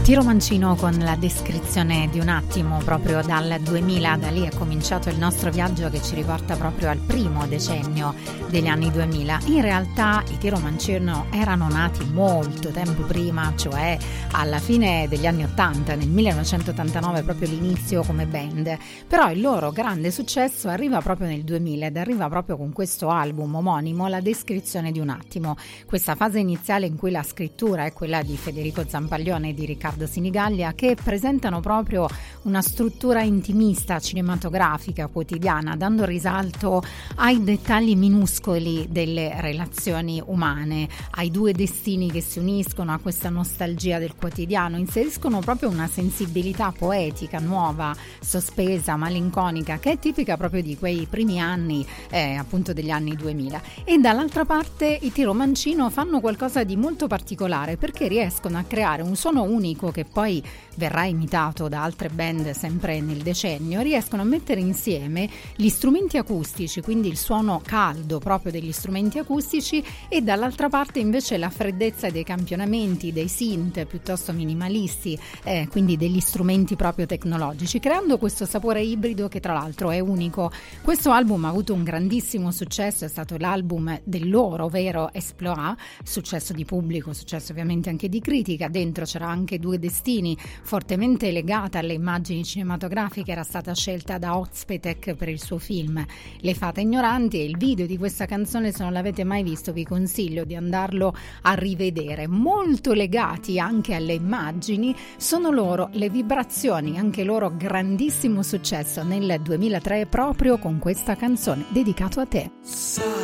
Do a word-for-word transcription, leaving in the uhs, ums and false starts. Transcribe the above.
Tiro Mancino con la descrizione di un attimo, proprio dal duemila, da lì è cominciato il nostro viaggio che ci riporta proprio al primo decennio degli anni duemila. In realtà i Tiro Mancino erano nati molto tempo prima, cioè alla fine degli anni ottanta, nel millenovecentottantanove, proprio l'inizio come band, però il loro grande successo arriva proprio nel duemila ed arriva proprio con questo album omonimo, La descrizione di un attimo. Questa fase iniziale in cui la scrittura è quella di Federico Zampaglione e di Riccardo Sinigaglia, che presentano proprio una struttura intimista, cinematografica, quotidiana, dando risalto ai dettagli minuscoli delle relazioni umane, ai due destini che si uniscono, a questa nostalgia del quotidiano. Inseriscono proprio una sensibilità poetica, nuova, sospesa, malinconica, che è tipica proprio di quei primi anni, eh, appunto degli anni duemila. E dall'altra parte i Tiro Mancino fanno qualcosa di molto particolare, perché riescono a creare un suono unico che poi verrà imitato da altre band sempre nel decennio. Riescono a mettere insieme gli strumenti acustici, quindi il suono caldo proprio degli strumenti acustici, e dall'altra parte invece la freddezza dei campionamenti, dei synth piuttosto minimalisti, eh, quindi degli strumenti proprio tecnologici, creando questo sapore ibrido che tra l'altro è unico. Questo album ha avuto un grandissimo successo, è stato l'album del loro vero exploit, successo di pubblico, successo ovviamente anche di critica. Dentro c'era anche Due Destini, fortemente legata alle immagini cinematografiche, era stata scelta da Ozpetek per il suo film Le Fate Ignoranti, e il video di questa canzone, se non l'avete mai visto, vi consiglio di andarlo a rivedere. Molto legati anche alle immagini sono loro Le Vibrazioni, anche loro grandissimo successo nel duemilatré proprio con questa canzone, Dedicato a te.